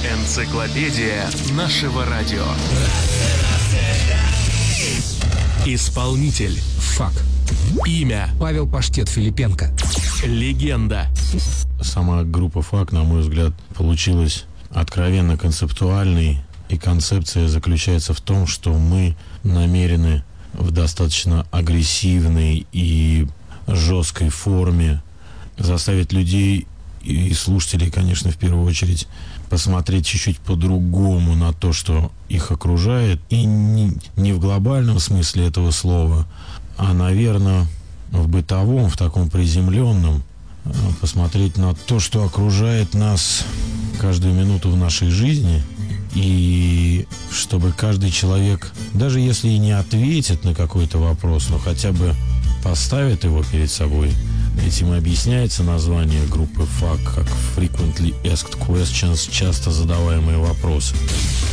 Энциклопедия нашего радио. Исполнитель. Фак. Имя. Павел Паштет Филипенко. Легенда. Сама группа «Фак», на мой взгляд, получилась откровенно концептуальной. И концепция заключается в том, что мы намерены в достаточно агрессивной и жесткой форме заставить людей и слушателей, конечно, в первую очередь, посмотреть чуть-чуть по-другому на то, что их окружает. И не в глобальном смысле этого слова, а, наверное, в бытовом, в таком приземленном, посмотреть на то, что окружает нас каждую минуту в нашей жизни. И чтобы каждый человек, даже если и не ответит на какой-то вопрос, но хотя бы поставит его перед собой. Этим и объясняется название группы «Фак» как «Frequently Asked Questions», часто задаваемые вопросы.